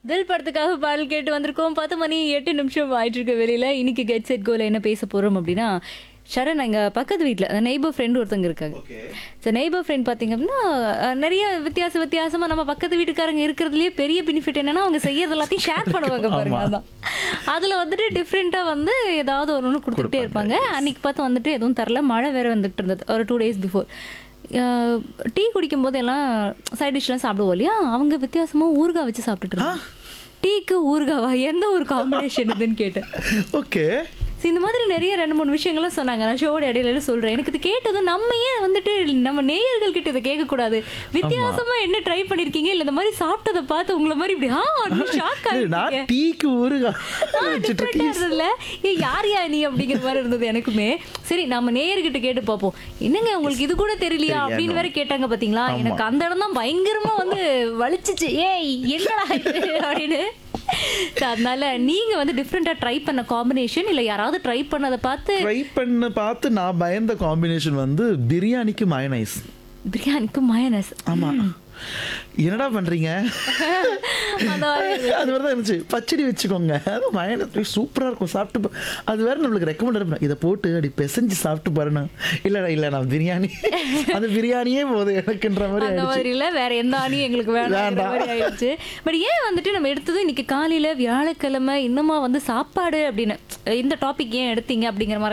தில் படத்துக்காக பாடல் கேட்டு வந்திருக்கோம். 10 மணி 8 நிமிஷம் ஆயிட்டு இருக்க வெளியில இன்னைக்கு கெட் செட் கோல என்ன பேச போறோம் அப்படின்னா, ஷரண் எங்க பக்கத்து வீட்டில் நெய்பர் ஃப்ரெண்ட் ஒருத்தங்க இருக்காங்க. ஸோ நெய்பர் ஃப்ரெண்ட் பார்த்தீங்க அப்படின்னா நிறைய வித்தியாசமா நம்ம பக்கத்து வீட்டுக்காரங்க இருக்கிறதுலேயே பெரிய பெனிஃபிட் என்னன்னா அவங்க செய்யறது எல்லாத்தையும் ஷேர் பண்ணுவாங்க பாருங்க. அதான் அதில் வந்துட்டு டிஃப்ரெண்ட்டாக வந்து ஏதாவது ஒன்று கொடுத்துட்டே இருப்பாங்க. அன்னைக்கு பார்த்து வந்துட்டு எதுவும் தரல, மழை வேற வந்துட்டு இருந்தது ஒரு 2 days பிஃபோர். டீ குடிக்கும் போது எல்லாம் சைட் டிஷ்லாம் சாப்பிடுவோம் இல்லையா, அவங்க வித்தியாசமாக ஊறுகாய் வச்சு சாப்பிட்டுட்டு இருந்தாங்க. டீக்கு ஊறுகாவா, எந்த ஒரு காம்பினேஷன் இதுன்னு கேட்டேன். ஓகே. இந்த மாதிரி நிறைய 2-3 விஷயங்களும் சொன்னாங்க. நான் ஷோட இடையில சொல்றேன், எனக்கு இது கேட்டதும் நம்ம ஏன் வந்துட்டு நம்ம நேயர்கள் கிட்ட இதை கேட்கக்கூடாது, வித்தியாசமா என்ன ட்ரை பண்ணிருக்கீங்க, இல்ல இந்த மாதிரி சாப்பிட்டதை பார்த்து உங்களை மாதிரி இப்படி ஷாக் ஆகிருக்கீங்க. டீக்கு ஊறுகாய் இருந்ததுல யார் யா நீ அப்படிங்கிற மாதிரி இருந்தது எனக்குமே. சரி நம்ம நேயர்கிட்ட கேட்டு பார்ப்போம், என்னங்க உங்களுக்கு இது கூட தெரியலையா அப்படின்னு வேற கேட்டாங்க பாத்தீங்களா. எனக்கு அந்த இடம் தான் பயங்கரமா வந்து வலிச்சிச்சு, ஏய் என்னடா இது அப்படின்னு. அதனால நீங்க வந்து டிஃப்ரெண்டா ட்ரை பண்ண காம்பினேஷன் இல்ல யாராவது ட்ரை பார்த்து நான் பயந்த காம்பினேஷன் வந்து பிரியாணிக்கு மயனைஸ். பிரியாணிக்கு மயனஸ். ஆமா. என்னடா பண்றீங்க? அது மாதிரிதான் இருந்துச்சு. பச்சடி வச்சுக்கோங்க, அது மயனஸ் சூப்பரா இருக்கும் சாப்பிட்டு. அது வேற நம்மளுக்கு ரெக்கமெண்ட் இதை போட்டு அப்படி பெசஞ்சு சாப்பிட்டு பாருங்க. இல்ல நான் பிரியாணி, அது பிரியாணியே போதும் எனக்குன்ற மாதிரி. அந்த மாதிரி இல்ல வேற எந்த ஆணியும் எங்களுக்கு வேண்டாம் ஆயிடுச்சு. பட் ஏன் வந்துட்டு நம்ம எடுத்ததும் இன்னைக்கு காலையில வியாழக்கிழமை இன்னுமா வந்து சாப்பாடு அப்படின்னு இந்த டாபிக் ஏன் எடுத்தீங்க அப்படிங்கிற மாதிரி